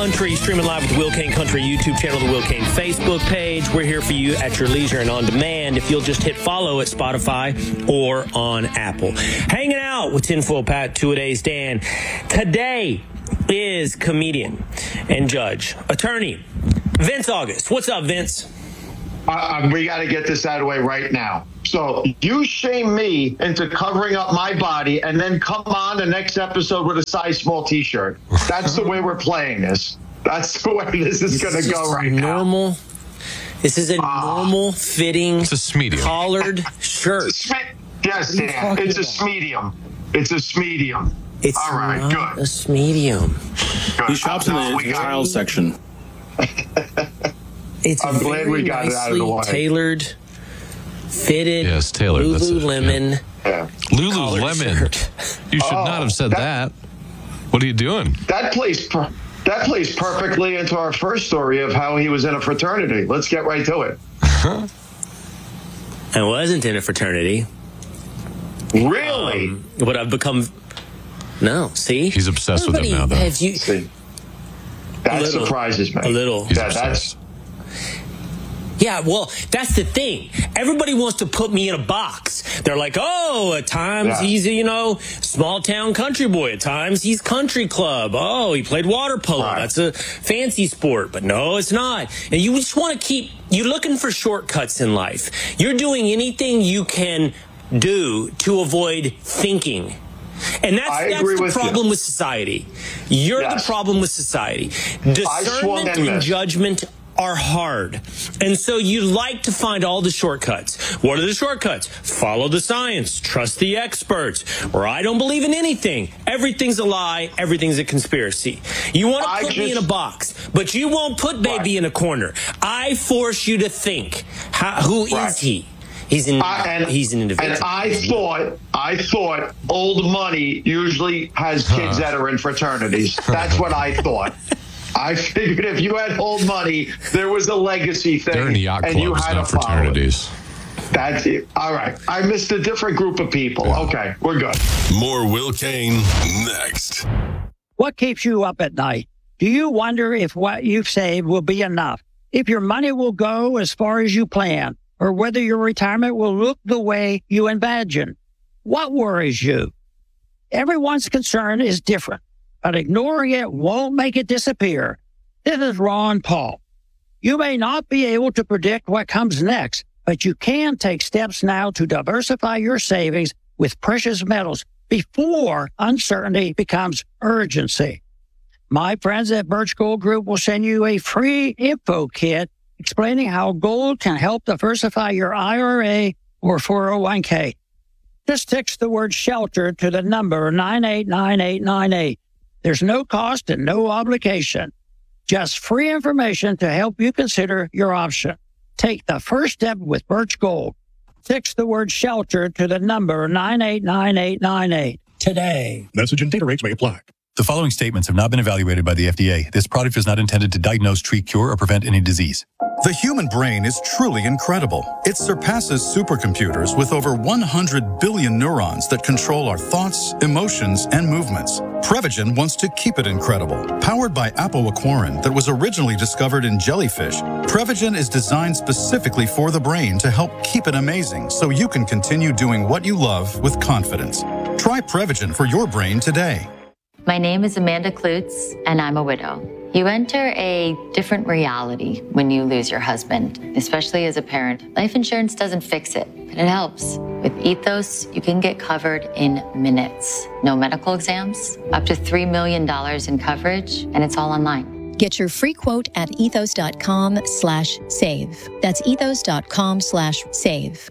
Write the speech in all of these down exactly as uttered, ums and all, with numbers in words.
Country, streaming live with the Will Kane Country YouTube channel, the Will Kane Facebook page. We're here for you at your leisure and on demand if you'll just hit follow at Spotify or on Apple. Hanging out with Tinfoil Pat, Two-A-Days Dan. Today is comedian and judge, attorney, Vince August. What's up, Vince? Uh, we got to get this out of the way right now. So you shame me into covering up my body and then come on the next episode with a size small T-shirt. That's the way we're playing this. That's the way this is going to go right now. Normal. This is a uh, normal fitting it's a medium. collared shirt. It's a, yes, Dan. It's a medium. It's a medium. It's all right. not Good. A medium. Good. He shops in the got, child section. It's I'm glad we got it out of the way. Tailored, fitted. Yes, tailored. Lululemon. Yeah. Lululemon. You should oh, not have said that, that. What are you doing? That plays per- that plays perfectly into our first story of how he was in a fraternity. Let's get right to it. I wasn't in a fraternity. Really? Um, but I've become. No, see? He's obsessed Everybody, with him now, though. Have you, see, that little, surprises me. A little. He's that, obsessed. That's. Yeah, well, that's the thing. Everybody wants to put me in a box. They're like, oh, at times yeah. he's, you know, small town country boy. At times he's country club. Oh, he played water polo. Right. That's a fancy sport. But no, it's not. And you just want to keep, you're looking for shortcuts in life. You're doing anything you can do to avoid thinking. And that's, that's the with problem you. with society. You're yes. the problem with society. Discernment and this. judgment are hard. And so you like to find all the shortcuts. What are the shortcuts? Follow the science. Trust the experts. Or I don't believe in anything. Everything's a lie. Everything's a conspiracy. You want to put just, me in a box, but you won't put baby right. in a corner. I force you to think. How, who right. is he? He's an, uh, and, he's an individual. And I thought, I thought old money usually has kids that are in fraternities. That's what I thought. I figured if you had old money, there was a legacy thing, They're in the yacht and clubs, you had not to follow fraternities. it. That's it. All right. I missed a different group of people. Yeah. Okay, we're good. More Will Kane next. What keeps you up at night? Do you wonder if what you've saved will be enough? If your money will go as far as you plan? Or whether your retirement will look the way you imagine? What worries you? Everyone's concern is different, but ignoring it won't make it disappear. This is Ron Paul. You may not be able to predict what comes next, but you can take steps now to diversify your savings with precious metals before uncertainty becomes urgency. My friends at Birch Gold Group will send you a free info kit explaining how gold can help diversify your I R A or four oh one k. Just text the word shelter to the number nine eight nine eight nine eight. There's no cost and no obligation. Just free information to help you consider your option. Take the first step with Birch Gold. Text the word shelter to the number nine eight nine eight nine eight today. Message and data rates may apply. The following statements have not been evaluated by the F D A. This product is not intended to diagnose, treat, cure, or prevent any disease. The human brain is truly incredible. It surpasses supercomputers with over one hundred billion neurons that control our thoughts, emotions, and movements. Prevagen wants to keep it incredible. Powered by apoaquarin that was originally discovered in jellyfish, Prevagen is designed specifically for the brain to help keep it amazing so you can continue doing what you love with confidence. Try Prevagen for your brain today. My name is Amanda Klutz, and I'm a widow. You enter a different reality when you lose your husband, especially as a parent. Life insurance doesn't fix it, but it helps. With Ethos, you can get covered in minutes. No medical exams, up to three million dollars in coverage, and it's all online. Get your free quote at ethos.com slash save. That's ethos.com slash save.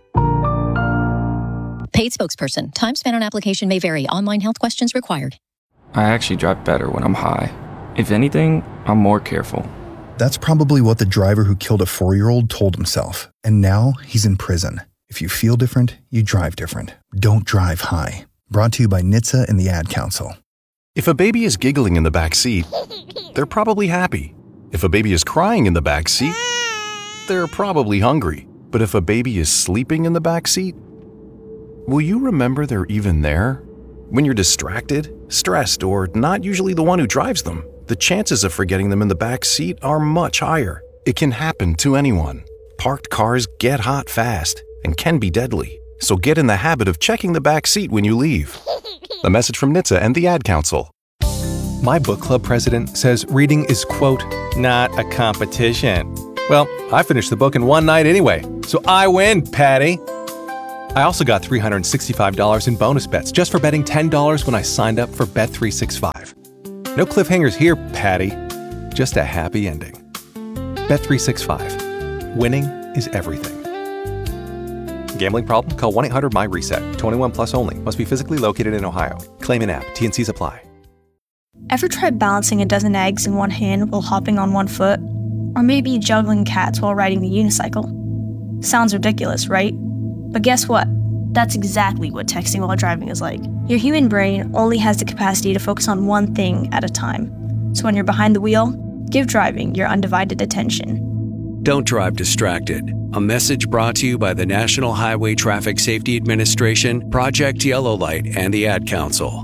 Paid spokesperson. Time spent on application may vary. Online health questions required. I actually drive better when I'm high. If anything, I'm more careful. That's probably what the driver who killed a four-year-old told himself. And now he's in prison. If you feel different, you drive different. Don't drive high. Brought to you by N H T S A and the Ad Council. If a baby is giggling in the back seat, they're probably happy. If a baby is crying in the back seat, they're probably hungry. But if a baby is sleeping in the back seat, will you remember they're even there? When you're distracted, stressed, or not usually the one who drives them, the chances of forgetting them in the back seat are much higher. It can happen to anyone. Parked cars get hot fast and can be deadly. So get in the habit of checking the back seat when you leave. A message from N H T S A and the Ad Council. My book club president says reading is, quote, not a competition. Well, I finished the book in one night anyway, so I win, Patty. I also got three hundred sixty-five dollars in bonus bets just for betting ten dollars when I signed up for Bet three sixty-five. No cliffhangers here, Patty. Just a happy ending. Bet three sixty-five. Winning is everything. Gambling problem? Call one eight hundred M Y reset. twenty-one plus only. Must be physically located in Ohio. Claim in app. T N Cs apply. Ever tried balancing a dozen eggs in one hand while hopping on one foot? Or maybe juggling cats while riding the unicycle? Sounds ridiculous, right? But guess what? That's exactly what texting while driving is like. Your human brain only has the capacity to focus on one thing at a time. So when you're behind the wheel, give driving your undivided attention. Don't drive distracted. A message brought to you by the National Highway Traffic Safety Administration, Project Yellow Light, and the Ad Council.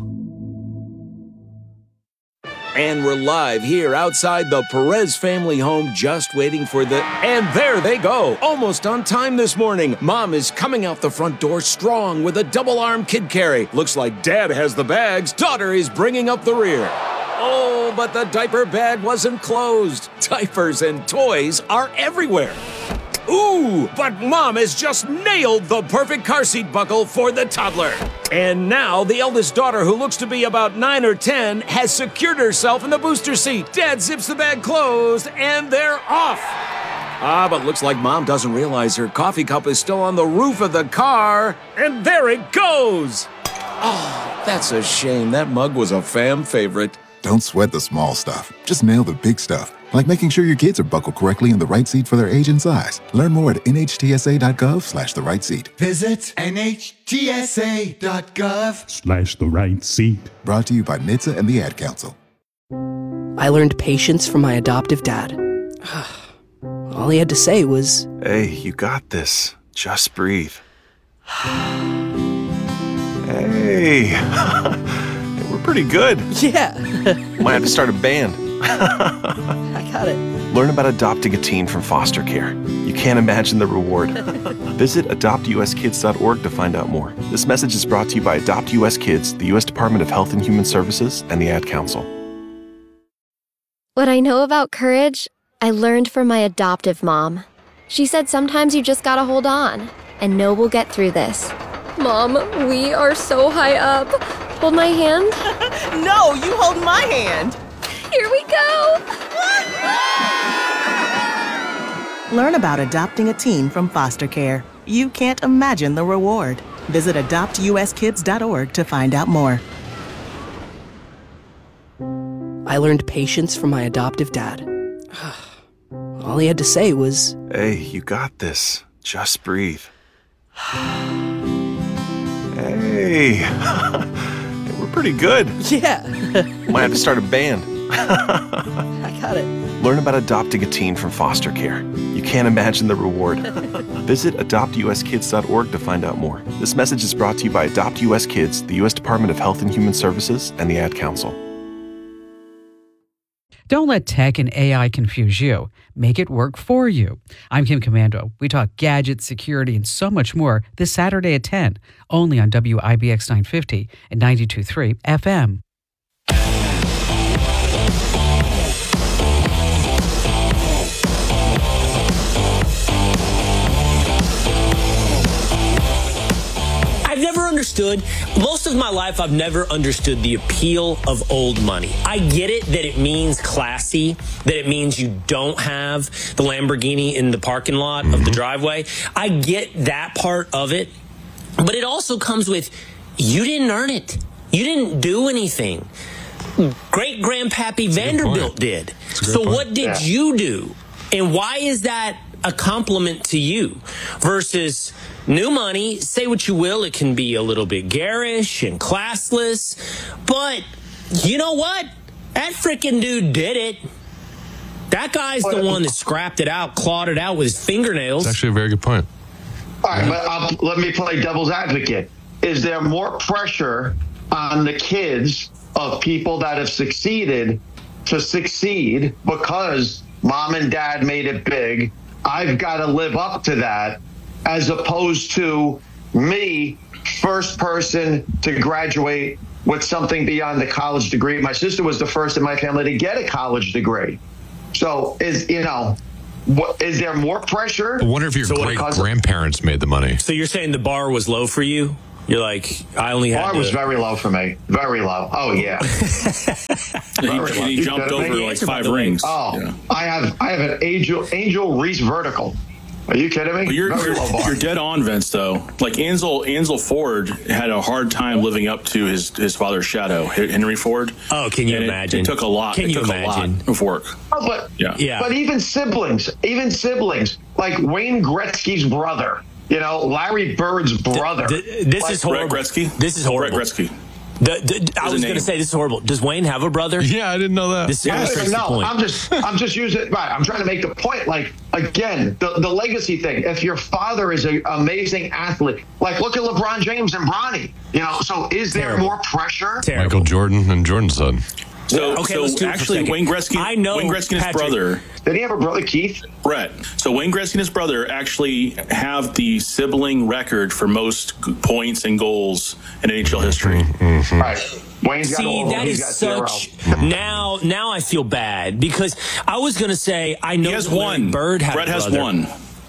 And we're live here outside the Perez family home, just waiting for the... And there they go, almost on time this morning. Mom is coming out the front door strong with a double-arm kid carry. Looks like Dad has the bags. Daughter is bringing up the rear. Oh, but the diaper bag wasn't closed. Diapers and toys are everywhere. Ooh, but Mom has just nailed the perfect car seat buckle for the toddler. And now the eldest daughter, who looks to be about nine or ten, has secured herself in the booster seat. Dad zips the bag closed, and they're off. Ah, but looks like Mom doesn't realize her coffee cup is still on the roof of the car. And there it goes. Oh, that's a shame. That mug was a fam favorite. Don't sweat the small stuff. Just nail the big stuff. Like making sure your kids are buckled correctly in the right seat for their age and size. Learn more at nhtsa.gov slash the right seat. Visit nhtsa.gov Slash the right seat. Brought to you by N H T S A and the Ad Council. I learned patience from my adoptive dad. All he had to say was, Hey, you got this. Just breathe. Hey. We're pretty good. Yeah. Might have to start a band. I got it. Learn about adopting a teen from foster care. You can't imagine the reward. Visit adopt u s kids dot org to find out more. This message is brought to you by Adopt U S Kids, the U S Department of Health and Human Services, and the Ad Council. What I know about courage, I learned from my adoptive mom. She said sometimes you just gotta hold on and know we'll get through this. Mom, we are so high up. Hold my hand. No, you hold my hand. Here we go! Learn about adopting a teen from foster care. You can't imagine the reward. Visit adopt u s kids dot org to find out more. I learned patience from my adoptive dad. All he had to say was, Hey, you got this. Just breathe. Hey. We're pretty good. Yeah. Might have to start a band. I got it. Learn about adopting a teen from foster care. You can't imagine the reward. Visit adopt u s kids dot org to find out more. This message is brought to you by Adopt U S Kids, the U S Department of Health and Human Services, and the Ad Council. Don't let tech and A I confuse you. Make it work for you. I'm Kim Commando. We talk gadgets, security, and so much more this Saturday at ten, only on W I B X nine fifty and ninety-two point three F M. I've never understood, most of my life, I've never understood the appeal of old money. I get it that it means classy, that it means you don't have the Lamborghini in the parking lot mm-hmm. of the driveway. I get that part of it, but it also comes with, you didn't earn it. You didn't do anything. Great Grandpappy Vanderbilt did. So point. What did yeah. you do? And why is that a compliment to you versus new money? Say what you will, it can be a little bit garish and classless, but you know what? That freaking dude did it. That guy's the one that scrapped it out, clawed it out with his fingernails. It's actually a very good point. All right, but I'll, let me play devil's advocate. Is there more pressure on the kids of people that have succeeded to succeed because mom and dad made it big. I've got to live up to that, as opposed to me, first person to graduate with something beyond the college degree. My sister was the first in my family to get a college degree. So is, you know, what, is there more pressure? I wonder if your So what great caused it- grandparents made the money. So you're saying the bar was low for you? You're like, I only had Bar to... was very low for me. Very low. Oh, yeah. And he, and he jumped over like five rings. Oh, Yeah. I have I have an Angel Angel Reese vertical. Are you kidding me? Well, you're, Very you're, low bar. you're dead on, Vince, though. Like Ansel Ansel Ford had a hard time living up to his, his father's shadow, Henry Ford. Oh, can you And it- imagine? It, took a lot. Can it you took imagine? a lot of work. Oh, but Yeah. Yeah. But even siblings, even siblings, like Wayne Gretzky's brother, you know, Larry Bird's brother. Th- this Like, is horrible. Brett Gretzky? This is horrible. Brett Gretzky. The, the, I There's was a going to name. say this is horrible. Does Wayne have a brother? Yeah, I didn't know that. This Yeah, illustrates the no, point. I'm just, I'm just using. Right, I'm trying to make the point. Like again, the, the legacy thing. If your father is an amazing athlete, like look at LeBron James and Bronny. You know, so is there Terrible. more pressure? Terrible. Michael Jordan and Jordan's son. So, Okay, so let's do it for a actually, second. Wayne Gretzky, I know Wayne Gretzky and his Patrick- brother, Did he have a brother, Keith? Brett. So Wayne Gretzky and his brother actually have the sibling record for most g- points and goals in N H L history. Mm-hmm. Right. Wayne's got See, all. that He's is got such. zero. Now, now I feel bad because I was going to say I know He has that Larry one. Bird had Brett a has brother. one.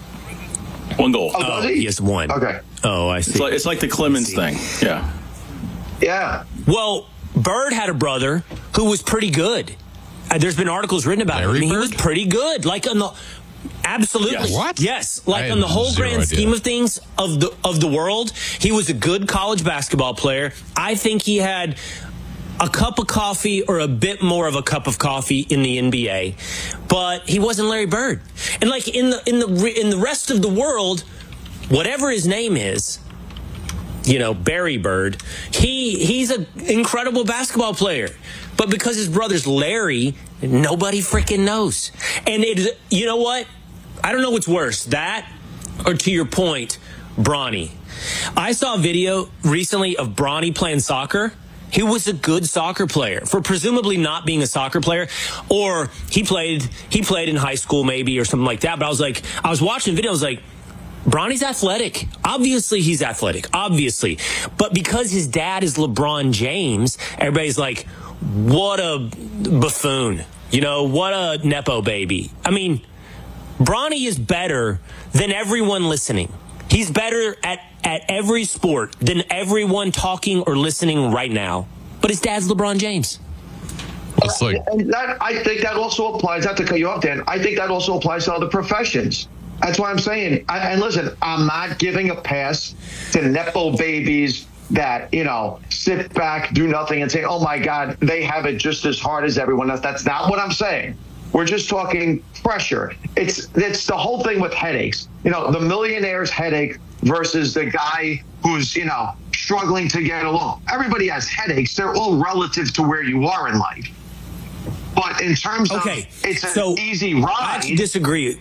One goal. Oh, Oh, does he? he has one. Okay. Oh, I see. It's like, it's like the Clemens thing. Yeah. Yeah. Well, Bird had a brother who was pretty good. Uh, there's been articles written about Larry him. and He Bird? was pretty good. Like on the absolutely. Yes. What? Yes. I Like had on the whole zero grand idea. scheme of things of the of the world, he was a good college basketball player. I think he had a cup of coffee or a bit more of a cup of coffee in the N B A, but he wasn't Larry Bird. And like in the in the re- in the rest of the world, whatever his name is, you know, Barry Bird, he he's an incredible basketball player. But because his brother's Larry, nobody freaking knows. And it, you know what? I don't know what's worse, that or to your point, Bronny. I saw a video recently of Bronny playing soccer. He was a good soccer player for presumably not being a soccer player, or he played he played in high school maybe or something like that. But I was like, I was watching the video, I was like, Bronny's athletic. Obviously, he's athletic. Obviously. But because his dad is LeBron James, everybody's like, what a buffoon. You know, what a Nepo baby. I mean, Bronny is better than everyone listening. He's better at, at every sport than everyone talking or listening right now. But his dad's LeBron James. It's like, And that, I think that also applies, not to cut you off, Dan, I think that also applies to other professions. That's why I'm saying, I, and listen, I'm not giving a pass to Nepo babies that, you know, sit back, do nothing, and say, oh, my God, they have it just as hard as everyone else. That's not what I'm saying. We're just talking pressure. It's it's the whole thing with headaches. You know, the millionaire's headache versus the guy who's, you know, struggling to get along. Everybody has headaches. They're all relative to where you are in life. But in terms Okay, of it's an so easy ride. I actually disagree.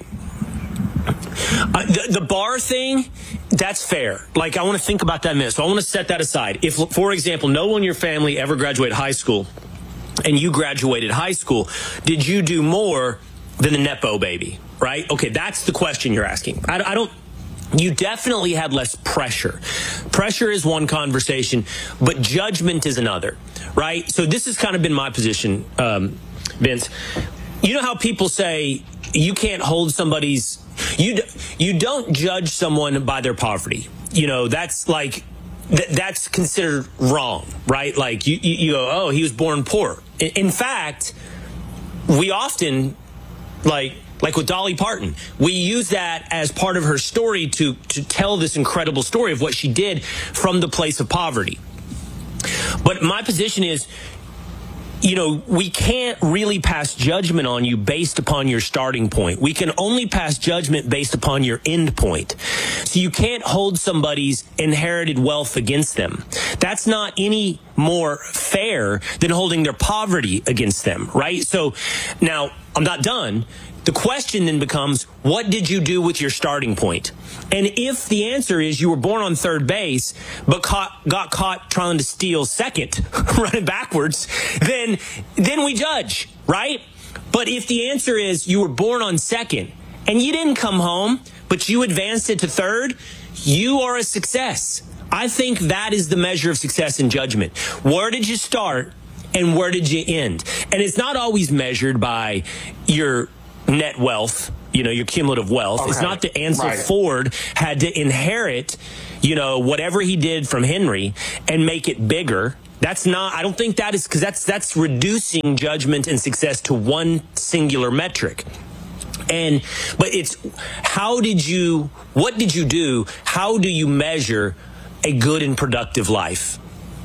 Uh, the, the bar thing, that's fair. Like, I want to think about that a minute. So I want to set that aside. If, for example, no one in your family ever graduated high school and you graduated high school, did you do more than the Nepo baby, right? Okay, that's the question you're asking. I, I don't... You definitely had less pressure. Pressure is one conversation, but judgment is another, right? So this has kind of been my position, um, Vince. You know how people say you can't hold somebody's... You, you don't judge someone by their poverty. You know, that's like... Th- that's considered wrong, right? Like, you, you, you go, oh, he was born poor. In, in fact, we often, like... Like with Dolly Parton, we use that as part of her story to, to tell this incredible story of what she did from the place of poverty. But my position is, you know, we can't really pass judgment on you based upon your starting point. We can only pass judgment based upon your end point. So you can't hold somebody's inherited wealth against them. That's not any more fair than holding their poverty against them, right? So now I'm not done. The question then becomes, what did you do with your starting point? And if the answer is you were born on third base, but caught, got caught trying to steal second, running backwards, then, then we judge, right? But if the answer is you were born on second and you didn't come home, but you advanced it to third, you are a success. I think that is the measure of success in judgment. Where did you start and where did you end? And it's not always measured by your net wealth, you know, your cumulative wealth. Okay. It's not that Ansel right. Ford had to inherit, you know, whatever he did from Henry and make it bigger. That's not, I don't think that is, because that's, that's reducing judgment and success to one singular metric. And, but it's, how did you, what did you do? How do you measure a good and productive life?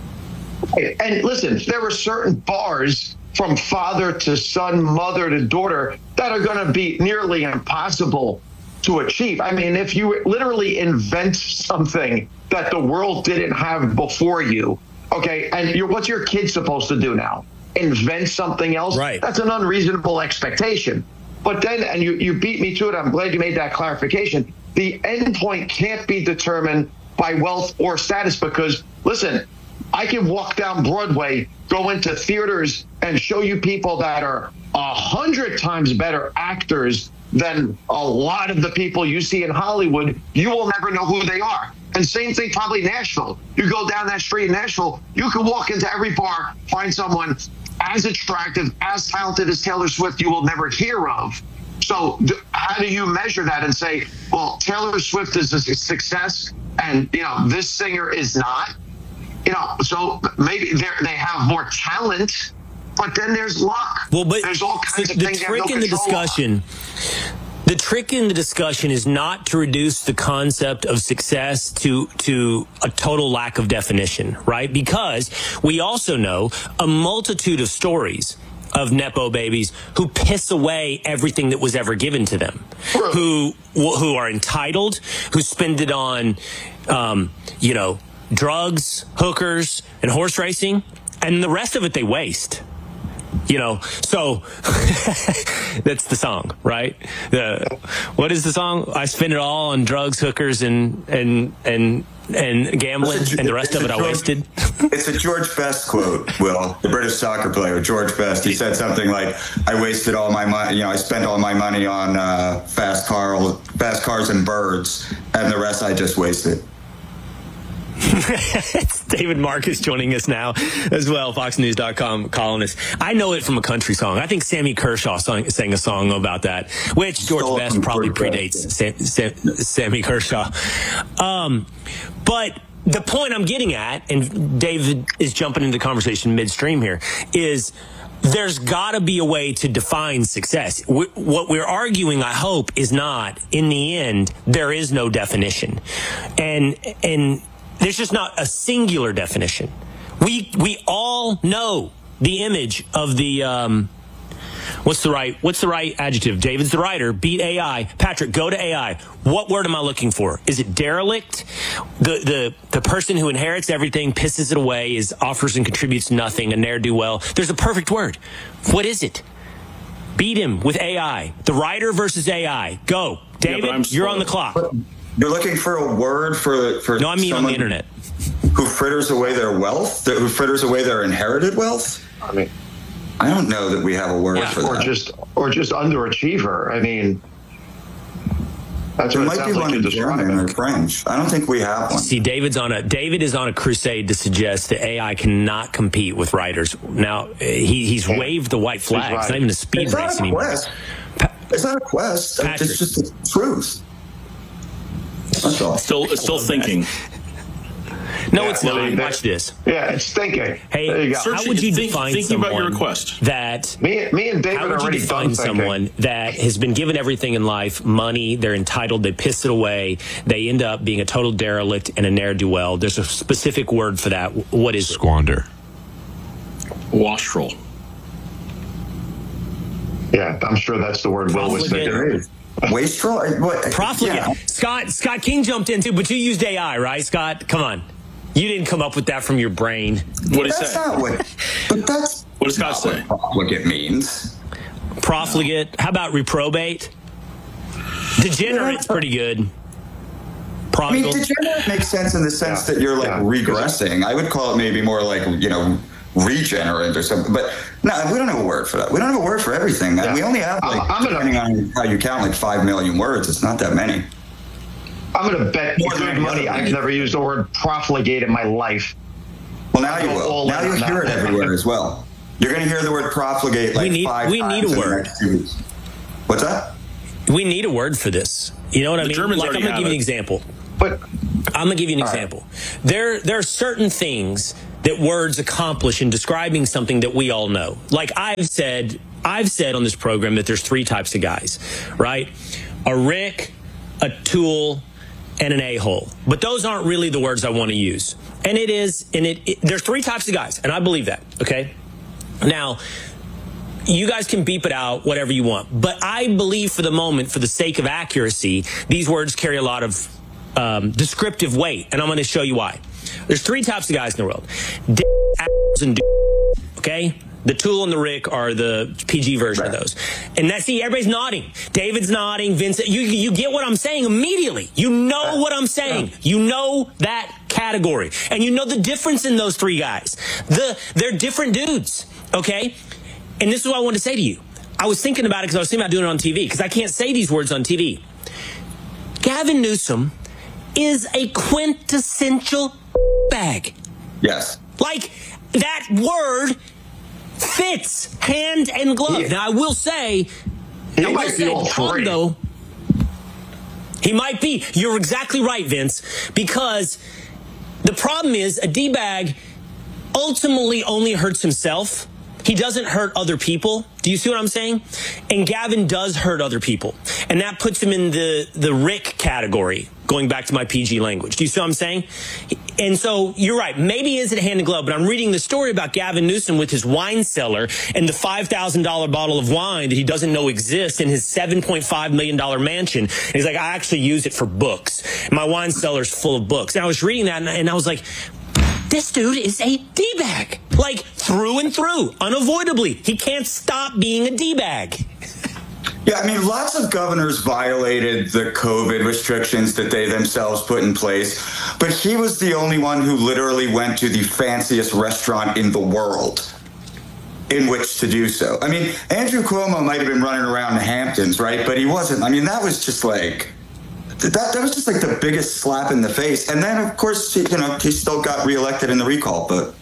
And listen, there are certain bars from father to son, mother to daughter that are going to be nearly impossible to achieve. I mean, if you literally invent something that the world didn't have before you, okay, and you're, what's your kid supposed to do now? Invent something else? Right. That's an unreasonable expectation. But then, and you, you beat me to it, I'm glad you made that clarification, the end point can't be determined by wealth or status because, listen, I can walk down Broadway, go into theaters, and show you people that are a hundred times better actors than a lot of the people you see in Hollywood. You will never know who they are. And same thing, probably Nashville. You go down that street in Nashville, you can walk into every bar, find someone as attractive, as talented as Taylor Swift you will never hear of. So th- how do you measure that and say, well, Taylor Swift is a success and, you know, this singer is not? You know, so maybe they have more talent, but then there's luck. Well, but there's all kinds the, of the things trick no in the discussion, on. the trick in the discussion is not to reduce the concept of success to to a total lack of definition, right? Because we also know a multitude of stories of Nepo babies who piss away everything that was ever given to them, who who are entitled, who spend it on, um, you know, drugs, hookers, and horse racing, and the rest of it they waste. You know, so that's the song, right? The, what is the song? I spend it all on drugs, hookers, and and and and gambling, a, and the rest of it George, I wasted. It's a George Best quote, Will, the British soccer player, George Best. He said something like, "I wasted all my money. You know, I spent all my money on uh, fast car, fast cars and birds, and the rest I just wasted." It's David Marcus joining us now as well, fox news dot com columnist. I know it from a country song. I think Sammy Kershaw sang, sang a song about that, which George Stole Best probably predates Sam, Sam, Sammy Kershaw. Um, but the point I'm getting at, and David is jumping into the conversation midstream here, is there's got to be a way to define success. We, what we're arguing, I hope, is not, in the end, there is no definition. And, and, there's just not a singular definition. We we all know the image of the um, what's the right what's the right adjective? David's the writer. Beat A I. Patrick, go to A I. What word am I looking for? Is it derelict? The the the person who inherits everything, pisses it away, is offers and contributes nothing, a ne'er-do-well. There's a perfect word. What is it? Beat him with A I. The writer versus A I. Go, David. Yeah, you're on the clock. You're looking for a word for for no, I mean on the internet. Who fritters away their wealth? Who fritters away their inherited wealth? I mean, I don't know that we have a word yeah, for or that. Just or just underachiever. I mean, that's there what might it be like one in German or French. I don't think we have one. See, David's on a David is on a crusade to suggest that A I cannot compete with writers. Now he he's yeah. waved the white flag. Right. It's not even a speed it's race not a anymore. Quest. Pa- it's not a quest. Patrick. It's just the truth. That's all. Still, still thinking. No, yeah, it's not. Well, Watch this. Yeah, it's thinking. Hey, there you go. How would you define thinking someone about your request? that? Me, me and David how would already you define someone that has been given everything in life, money, they're entitled, they piss it away, they end up being a total derelict and a ne'er-do-well? There's a specific word for that. What is squander? Wastrel. Yeah, I'm sure that's the word Will was thinking. Wastrel? What? Profligate. Yeah. Scott Scott King jumped into, but you used A I, right, Scott? Come on. You didn't come up with that from your brain. What is That's that? not what. But that's What does Scott say? what it means. Profligate. How about reprobate? Degenerate's pretty good. I mean, Prodigal. degenerate makes sense in the sense Yeah. that you're like Yeah. regressing. I would call it maybe more like, you know, regenerate or something. But no, we don't have a word for that. We don't have a word for everything, man. Yeah. We only have, like, I'm- I'm gonna- depending on how you count, like five million words. It's not that many. I'm going to bet More than good any money other I've thing. never used the word profligate in my life. Well, now you Go will. all Now in you'll on hear it that. everywhere as well. You're going to hear the word profligate like We need- five we times need a in the word. next two weeks. What's that? We need a word for this. You know what I The mean? Germans like, I'm already going to give you have an it. example. But I'm going to give you an All right. example. There, there are certain things that words accomplish in describing something that we all know. Like I've said, I've said on this program that there's three types of guys, right? A Rick, a tool, and an a-hole. But those aren't really the words I want to use. And it is, and it, it there's three types of guys, and I believe that, okay? Now, you guys can beep it out, whatever you want. But I believe for the moment, for the sake of accuracy, these words carry a lot of um, descriptive weight. And I'm going to show you why. There's three types of guys in the world. D- assholes and d- okay? The Tool and the Rick are the P G version of those. And that's, see, everybody's nodding. David's nodding. Vincent, you, you get what I'm saying immediately. You know what I'm saying. You know that category. And you know the difference in those three guys. The, they're different dudes, okay? And this is what I wanted to say to you. I was thinking about it because I was thinking about doing it on T V because I can't say these words on T V. Gavin Newsom is a quintessential bag. Yes. Like, that word fits hand and glove. Yeah. Now, I will say, He I will might be say, all Tom, three. though, he might be. You're exactly right, Vince, because the problem is a D-bag ultimately only hurts himself. He doesn't hurt other people. Do you see what I'm saying? And Gavin does hurt other people. And that puts him in the, the Rick category, going back to my P G language. Do you see what I'm saying? And so you're right. Maybe is it hand in glove, but I'm reading the story about Gavin Newsom with his wine cellar and the five thousand dollars bottle of wine that he doesn't know exists in his seven point five million dollars mansion. And he's like, I actually use it for books. My wine cellar's full of books. And I was reading that and I, and I was like, this dude is a D-bag. Like, through and through, unavoidably. He can't stop being a D-bag. Yeah, I mean, lots of governors violated the COVID restrictions that they themselves put in place, but he was the only one who literally went to the fanciest restaurant in the world in which to do so. I mean, Andrew Cuomo might have been running around the Hamptons, right? But he wasn't. I mean, that was just like... That, that was just like the biggest slap in the face. And then, of course, he, you know, he still got reelected in the recall, but,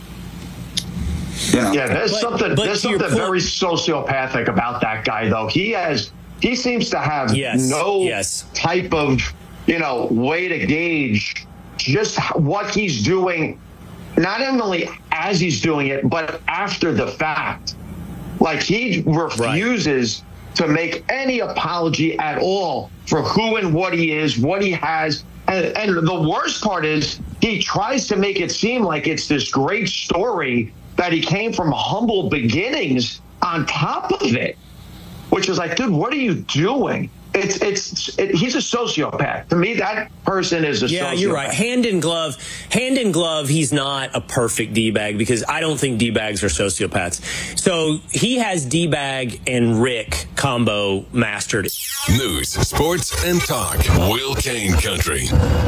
you know. Yeah, there's But- something but there's to your something point- very sociopathic about that guy, though. He has he seems to have Yes, no yes. type of, you know, way to gauge just what he's doing, not only as he's doing it, but after the fact. Like, he refuses to make any apology at all for who and what he is, what he has. And, and the worst part is he tries to make it seem like it's this great story that he came from humble beginnings on top of it, which is like, dude, what are you doing? It's it's it, he's a sociopath. To me, that person is a Yeah, sociopath. you're right. Hand in glove, hand in glove, he's not a perfect D-bag because I don't think D-bags are sociopaths. So he has D-bag and Rick combo mastered. News, sports, and talk. Will Kane Country.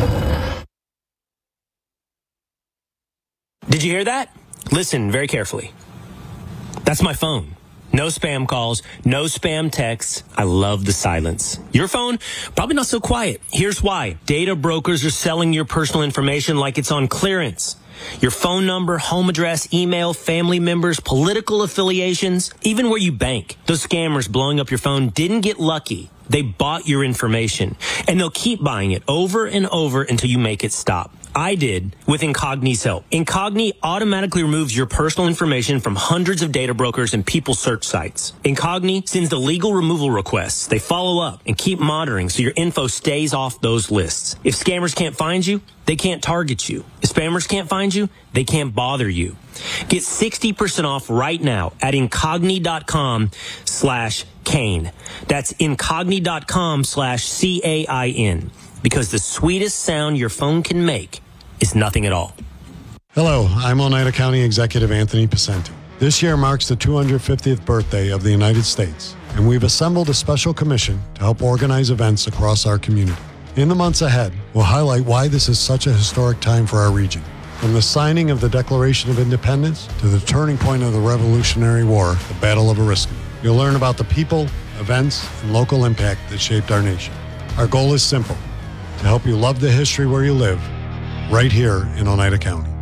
Did you hear that? Listen very carefully. That's my phone. No spam calls, no spam texts. I love the silence. Your phone, probably not so quiet. Here's why. Data brokers are selling your personal information like it's on clearance. Your phone number, home address, email, family members, political affiliations, even where you bank. Those scammers blowing up your phone didn't get lucky. They bought your information, and they'll keep buying it over and over until you make it stop. I did with Incogni's help. Incogni automatically removes your personal information from hundreds of data brokers and people search sites. Incogni sends the legal removal requests. They follow up and keep monitoring so your info stays off those lists. If scammers can't find you, they can't target you. If spammers can't find you, they can't bother you. Get sixty percent off right now at incogni.com slash Kane. That's incogni.com slash C A I N. Because the sweetest sound your phone can make is nothing at all. Hello, I'm Oneida County Executive Anthony Picente. This year marks the two hundred fiftieth birthday of the United States, and we've assembled a special commission to help organize events across our community. In the months ahead, we'll highlight why this is such a historic time for our region. From the signing of the Declaration of Independence to the turning point of the Revolutionary War, the Battle of Oriskany. You'll learn about the people, events, and local impact that shaped our nation. Our goal is simple, to help you love the history where you live, right here in Oneida County.